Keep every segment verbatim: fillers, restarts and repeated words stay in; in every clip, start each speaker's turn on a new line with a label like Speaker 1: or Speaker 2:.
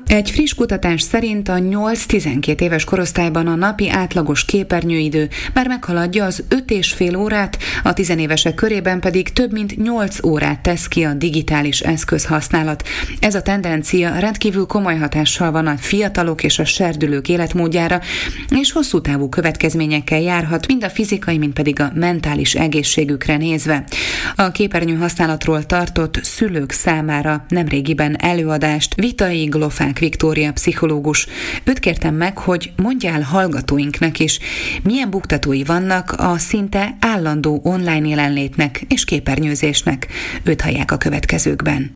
Speaker 1: Egy friss kutatás szerint a nyolc-tizenkét éves korosztályban a napi átlagos képernyőidő már meghaladja az öt és fél órát, a tizenévesek körében pedig több mint nyolc órát tesz ki a digitális eszközhasználat. Ez a tendencia rendkívül komoly hatással van a fiatalok és a serdülők életmódjára, és hosszú távú következményekkel járhat mind a fizikai, mind pedig a mentális egészségükre nézve. A képernyő használatról tartott szülők számára nemrégiben előadást Vitai Glofák Viktória pszichológus. Őt kértem meg, hogy mondja el hallgatóinknak is, milyen buktatói vannak a szinte állandó online jelenlétnek és képernyőzésnek. Őt hallják a következőkben.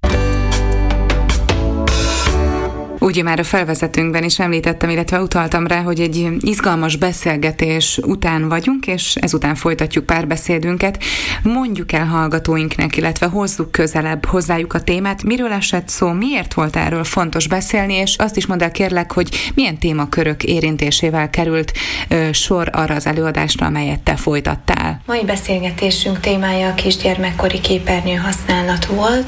Speaker 1: Ugye már a felvezetőnkben is említettem, illetve utaltam rá, hogy egy izgalmas beszélgetés után vagyunk, és ezután folytatjuk párbeszédünket. Mondjuk el hallgatóinknak, illetve hozzuk közelebb hozzájuk a témát. Miről esett szó, miért volt erről fontos beszélni, és azt is mondd el kérlek, hogy milyen témakörök érintésével került ö, sor arra az előadásra, amelyet te folytattál.
Speaker 2: Mai beszélgetésünk témája a kisgyermekkori képernyő használat volt.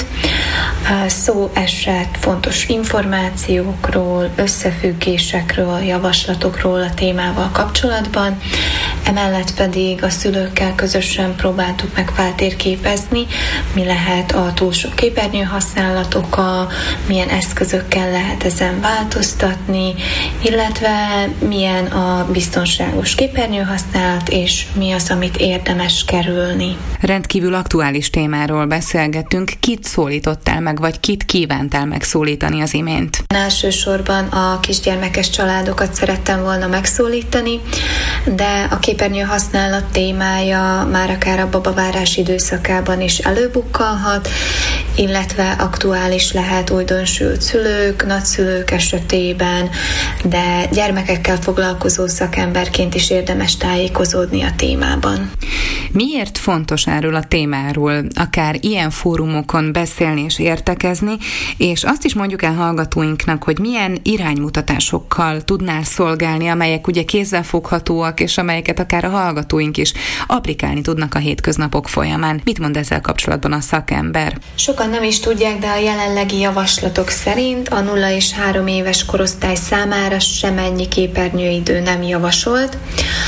Speaker 2: Szó esett fontos információ, összefüggésekről, javaslatokról a témával kapcsolatban. Emellett pedig a szülőkkel közösen próbáltuk meg feltérképezni, mi lehet a túl sok képernyő használat oka, milyen eszközökkel lehet ezen változtatni, illetve milyen a biztonságos képernyő használat, és mi az, amit érdemes kerülni.
Speaker 1: Rendkívül aktuális témáról beszélgettünk. Kit szólítottál meg, vagy kit kívántál megszólítani az imént?
Speaker 2: Elsősorban a kisgyermekes családokat szerettem volna megszólítani, de a képernyő használat témája már akár a babavárás időszakában is előbukkanhat, illetve aktuális lehet újdonsült szülők, nagyszülők esetében, de gyermekekkel foglalkozó szakemberként is érdemes tájékozódni a témában.
Speaker 1: Miért fontos erről a témáról akár ilyen fórumokon beszélni és értekezni, és azt is mondjuk el hallgatóinknak, hogy milyen iránymutatásokkal tudnál szolgálni, amelyek ugye kézzelfoghatóak, és amelyeket akár a hallgatóink is applikálni tudnak a hétköznapok folyamán. Mit mond ezzel kapcsolatban a szakember?
Speaker 2: Sokan nem is tudják, de a jelenlegi javaslatok szerint a nulla és három éves korosztály számára semennyi képernyőidő nem javasolt.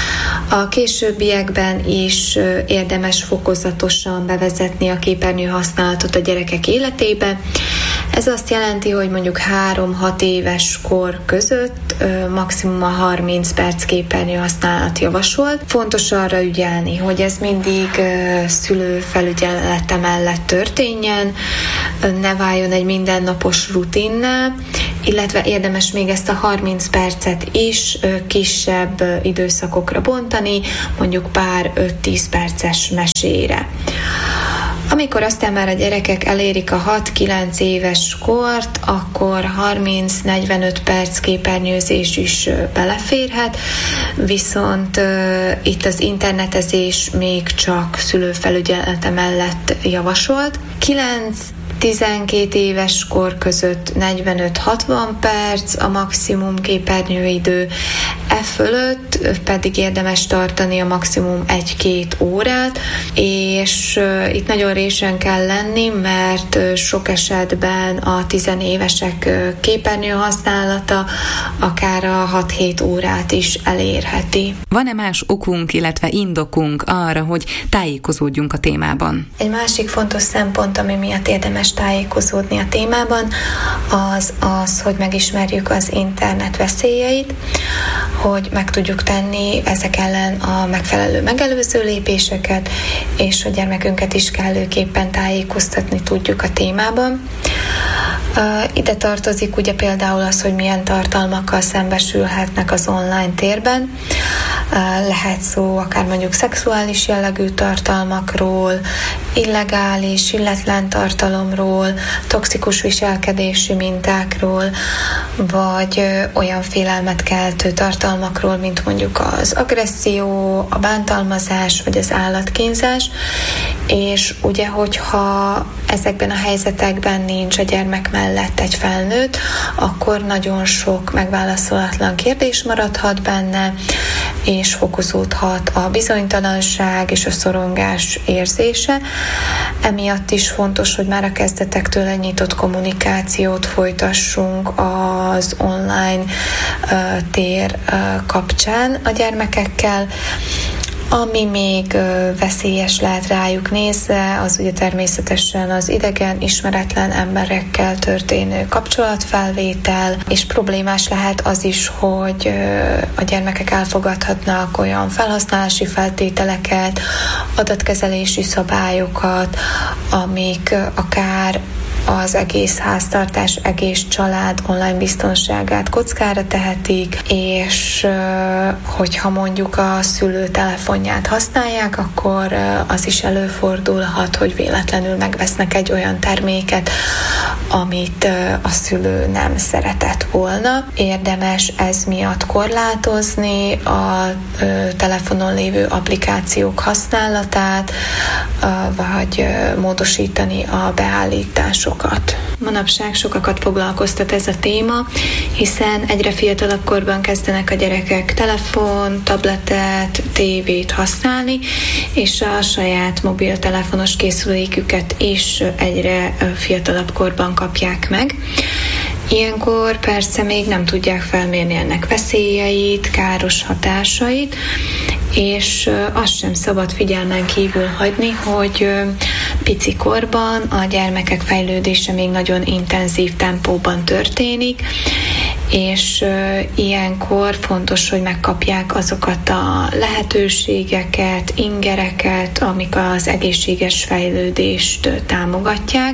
Speaker 2: A későbbiekben is érdemes fokozatosan bevezetni a képernyő használatot a gyerekek életébe. Ez azt jelenti, hogy mondjuk három-hat éves kor között maximum a harminc perc képernyő használat javasolt. Fontos arra ügyelni, hogy ez mindig szülő felügyelete mellett történjen, ne váljon egy mindennapos rutinná, illetve érdemes még ezt a harminc percet is kisebb időszakokra bontani, mondjuk pár öt-tíz perces mesére. Amikor aztán már a gyerekek elérik a hat-kilenc éves kort, akkor harminc-negyvenöt perc képernyőzés is beleférhet, viszont uh, itt az internetezés még csak szülőfelügyelete mellett javasolt. kilenc-tizenkét éves kor között negyvenöt-hatvan perc a maximum képernyőidő, e fölött pedig érdemes tartani a maximum egy-két órát, és uh, itt nagyon résen kell lenni, mert uh, sok esetben a tizenévesek uh, képernyő használata akár a hat-hét órát is elérheti.
Speaker 1: Van-e más okunk, illetve indokunk arra, hogy tájékozódjunk a témában?
Speaker 2: Egy másik fontos szempont, ami miatt érdemes tájékozódni a témában, az az, hogy megismerjük az internet veszélyeit, hogy meg tudjuk tenni ezek ellen a megfelelő megelőző lépéseket, és a gyermekünket is kellőképpen tájékoztatni tudjuk a témában. Ide tartozik ugye például az, hogy milyen tartalmakkal szembesülhetnek az online térben. Lehet szó akár mondjuk szexuális jellegű tartalmakról, illegális, illetlen tartalomról, toxikus viselkedési mintákról, vagy olyan félelmet keltő tartalmakról, mint mondjuk az agresszió, a bántalmazás, vagy az állatkínzás, és ugye, hogyha ezekben a helyzetekben nincs a gyermek mellett egy felnőtt, akkor nagyon sok megválaszolatlan kérdés maradhat benne, és fokozódhat a bizonytalanság és a szorongás érzése. Emiatt is fontos, hogy már a kezdetektől egy nyitott kommunikációt folytassunk az online uh, tér uh, kapcsán a gyermekekkel. Ami még veszélyes lehet rájuk nézve, az ugye természetesen az idegen, ismeretlen emberekkel történő kapcsolatfelvétel, és problémás lehet az is, hogy a gyermekek elfogadhatnak olyan felhasználási feltételeket, adatkezelési szabályokat, amik akár az egész háztartás, egész család online biztonságát kockára tehetik, és hogyha mondjuk a szülő telefonját használják, akkor az is előfordulhat, hogy véletlenül megvesznek egy olyan terméket, amit a szülő nem szeretett volna. Érdemes ez miatt korlátozni a telefonon lévő applikációk használatát, vagy módosítani a beállításokat. Manapság sokakat foglalkoztat ez a téma, hiszen egyre fiatalabb korban kezdenek a gyerekek telefon, tabletet, tévét használni, és a saját mobiltelefonos készüléküket is egyre fiatalabb korban kapják meg. Ilyenkor persze még nem tudják felmérni ennek veszélyeit, káros hatásait, és azt sem szabad figyelmen kívül hagyni, hogy pici korban a gyermekek fejlődése még nagyon intenzív tempóban történik, és ilyenkor fontos, hogy megkapják azokat a lehetőségeket, ingereket, amik az egészséges fejlődést támogatják.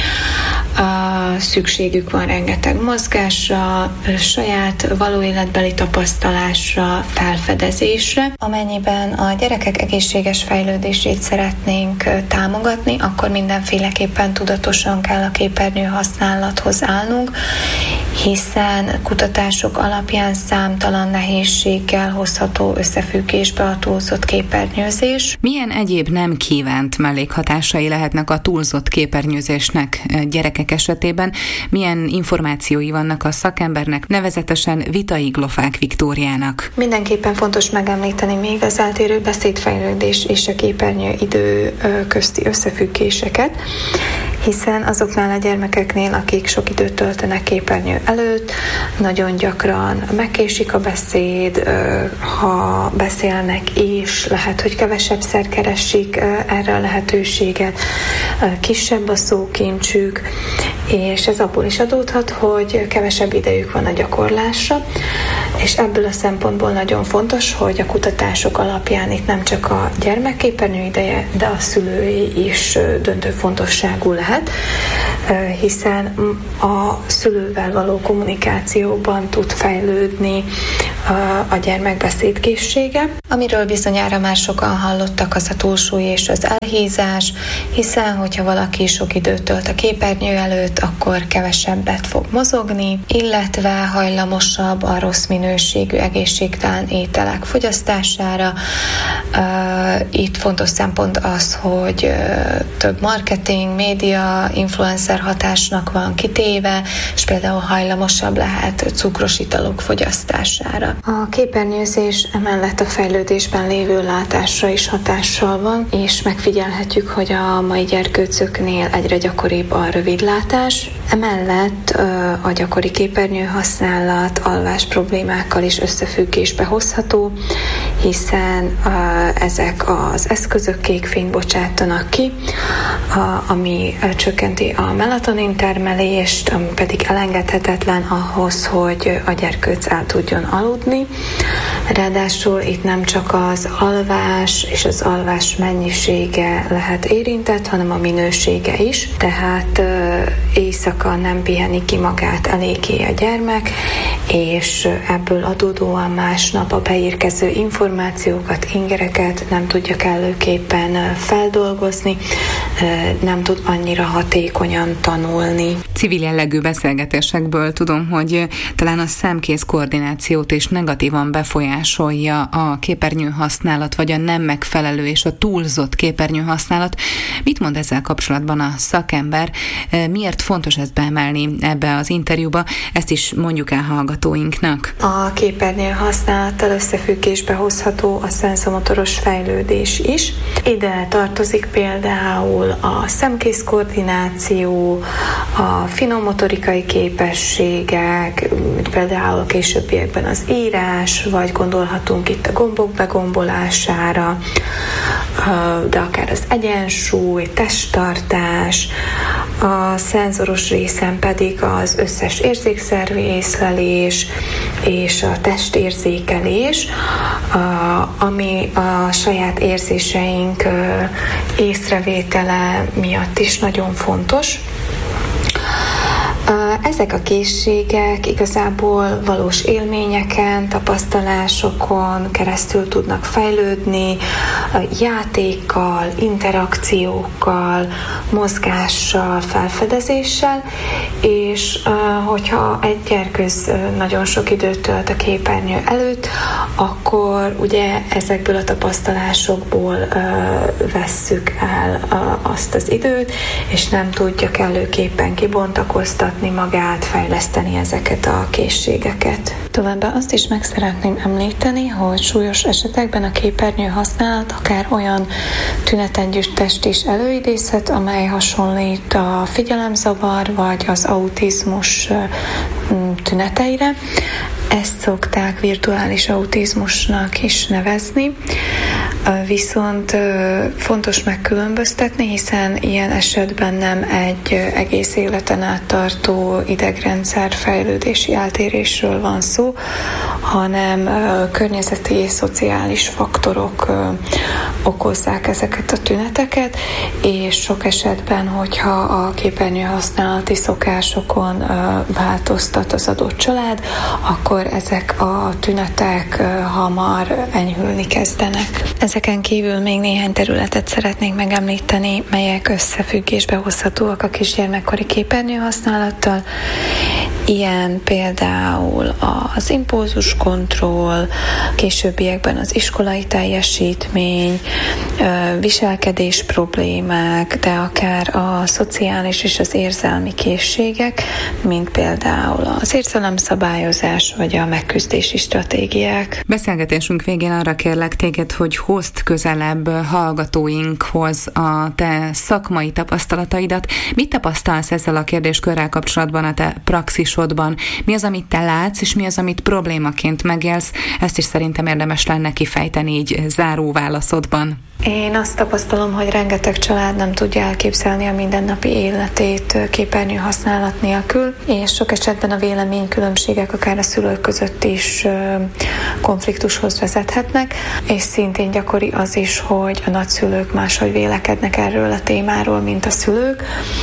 Speaker 2: A szükségük van rengeteg mozgásra, saját való életbeli tapasztalásra, felfedezésre. Amennyiben a gyerekek egészséges fejlődését szeretnénk támogatni, akkor mindenféleképpen tudatosan kell a képernyő használathoz állnunk, hiszen kutatások alapján számtalan nehézséggel hozható összefüggésbe a túlzott képernyőzés.
Speaker 1: Milyen egyéb nem kívánt mellékhatásai lehetnek a túlzott képernyőzésnek gyerekek esetében? Milyen információi vannak a szakembernek, nevezetesen Vitai Glofák Viktóriának?
Speaker 2: Mindenképpen fontos megemlíteni még az eltérő beszédfejlődés és a képernyő idő közti összefüggéseket, hiszen azoknál a gyermekeknél, akik sok időt töltenek képernyő előtt, nagyon gyakran megkésik a beszéd, ha beszélnek is, lehet, hogy kevesebbszer keresik erre a lehetőséget, kisebb a szókincsük, és ez abból is adódhat, hogy kevesebb idejük van a gyakorlásra, és ebből a szempontból nagyon fontos, hogy a kutatások alapján itt nem csak a gyermek képernyő ideje, de a szülői is döntő fontosságú lehet, hiszen a szülővel való kommunikációban tud fejlődni a gyermek beszédkészsége. Amiről bizonyára már sokan hallottak, az a túlsúly és az elhízás, hiszen hogyha valaki sok időt tölt a képernyő előtt, akkor kevesebbet fog mozogni, illetve hajlamosabb a rossz minőségű egészségtelen ételek fogyasztására. Itt fontos szempont az, hogy több marketing, média, influencer hatásnak van kitéve, és például hajlamosabb lehet cukros italok fogyasztására. A képernyőzés emellett a fejlődésben lévő látásra is hatással van, és megfigyelhetjük, hogy a mai gyerkőcöknél egyre gyakoribb a rövidlátás. Emellett a gyakori képernyő használat alvás problémákkal is összefüggésbe hozható, hiszen ezek az eszközök kék fényt bocsátanak ki, ami csökkenti a melatonin termelést, ami pedig elengedhetetlen ahhoz, hogy a gyerkőc el tudjon aludni. Ráadásul itt nem csak az alvás és az alvás mennyisége lehet érintett, hanem a minősége is. Tehát éjszaka nem piheni ki magát eléggé a gyermek, és ebből adódóan másnap a beérkező információkat, ingereket nem tudja kellőképpen feldolgozni, nem tud annyira hatékonyan tanulni.
Speaker 1: Civil jellegű beszélgetésekből tudom, hogy talán a szemkész koordinációt is negatívan befolyásolja a képernyő használat, vagy a nem megfelelő és a túlzott képernyő használat. Mit mond ezzel kapcsolatban a szakember? Miért fontos ezt beemelni ebbe az interjúba? Ezt is mondjuk el hallgatóinknak.
Speaker 2: A képernyő használattal összefüggésbe hozható a szenzomotoros fejlődés is. Ide tartozik például a szemkész koordináció, a finom motorikai képességek, mint például a későbbiekben az írás, vagy gondolhatunk itt a gombok begombolására, de akár az egyensúly, testtartás, a szenzoros részen pedig az összes érzékszervi észlelés és a testérzékelés, ami a saját érzéseink észrevétele miatt is nagyon fontos. Ezek a készségek igazából valós élményeken, tapasztalásokon keresztül tudnak fejlődni, játékkal, interakciókkal, mozgással, felfedezéssel, és hogyha egy gyerkőz nagyon sok időt tölt a képernyő előtt, akkor ugye ezekből a tapasztalásokból vesszük el azt az időt, és nem tudja kellőképpen kibontakoztatni magát, fejleszteni ezeket a készségeket. Továbbá azt is meg szeretném említeni, hogy súlyos esetekben a képernyő használat akár olyan tünetegyüttest is előidézhet, amely hasonlít a figyelemzavar vagy az autizmus tüneteire. Ezt szokták virtuális autizmusnak is nevezni, viszont fontos megkülönböztetni, hiszen ilyen esetben nem egy egész életen át tartó idegrendszer fejlődési eltérésről van szó, hanem környezeti és szociális faktorok okozzák ezeket a tüneteket, és sok esetben, hogyha a képernyő használati szokásokon változtat az adott család, akkor ezek a tünetek hamar enyhülni kezdenek. Ezeken kívül még néhány területet szeretnék megemlíteni, melyek összefüggésbe hozhatóak a kisgyermekkori képernyő használattal. Ilyen például az impulzuskontroll, későbbiekben az iskolai teljesítmény, viselkedés problémák, de akár a szociális és az érzelmi készségek, mint például az érzelemszabályozás vagy a megküzdési stratégiák.
Speaker 1: Beszélgetésünk végén arra kérlek téged, hogy hozd közelebb hallgatóinkhoz a te szakmai tapasztalataidat. Mit tapasztalsz ezzel a kérdéskörrel kapcsolatban a te praxisodban? Mi az, amit te látsz, és mi az, amit problémaként megélsz? Ezt is szerintem érdemes lenne kifejteni így záró válaszodban.
Speaker 2: Én azt tapasztalom, hogy rengeteg család nem tudja elképzelni a mindennapi életét képernyő használat nélkül, és sok esetben a véleménykülönbségek akár a szülők között is konfliktushoz vezethetnek, és szintén gyakori az is, hogy a nagyszülők máshogy vélekednek erről a témáról, mint a szülők.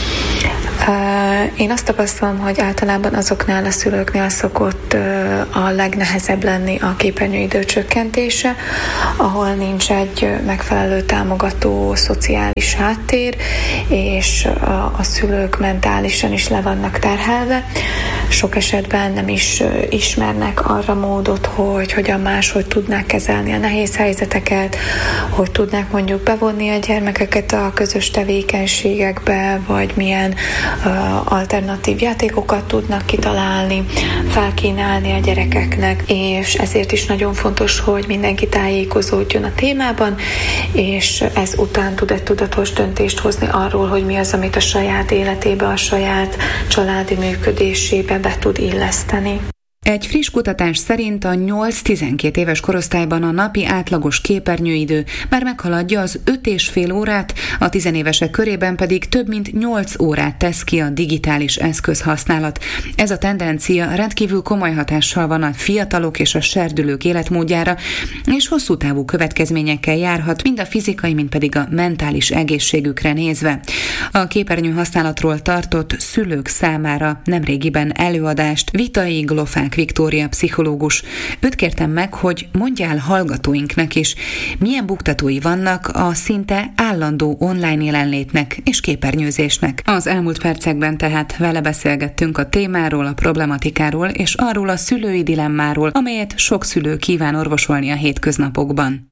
Speaker 2: Én azt tapasztalom, hogy általában azoknál a szülőknél szokott a legnehezebb lenni a képernyőidő csökkentése, ahol nincs egy megfelelő támogató szociális háttér, és a szülők mentálisan is le vannak terhelve. Sok esetben nem is ismernek arra módot, hogy hogyan máshogy tudnák kezelni a nehéz helyzeteket, hogy tudnák mondjuk bevonni a gyermekeket a közös tevékenységekbe, vagy milyen uh, alternatív játékokat tudnak kitalálni, felkínálni a gyerekeknek, és ezért is nagyon fontos, hogy mindenki tájékozódjon a témában, és ez után tud egy tudatos döntést hozni arról, hogy mi az, amit a saját életébe, a saját családi működésébe be tud illeszteni.
Speaker 1: Egy friss kutatás szerint a nyolc-tizenkét éves korosztályban a napi átlagos képernyőidő már meghaladja az öt és fél órát, a tizenévesek körében pedig több mint nyolc órát tesz ki a digitális eszközhasználat. Ez a tendencia rendkívül komoly hatással van a fiatalok és a serdülők életmódjára, és hosszú távú következményekkel járhat mind a fizikai, mind pedig a mentális egészségükre nézve. A képernyő használatról tartott szülők számára nemrégiben előadást Vitai Glofák Novák Viktória pszichológus. Őt kértem meg, hogy mondja el hallgatóinknak is, milyen buktatói vannak a szinte állandó online jelenlétnek és képernyőzésnek. Az elmúlt percekben tehát vele beszélgettünk a témáról, a problematikáról és arról a szülői dilemmáról, amelyet sok szülő kíván orvosolni a hétköznapokban.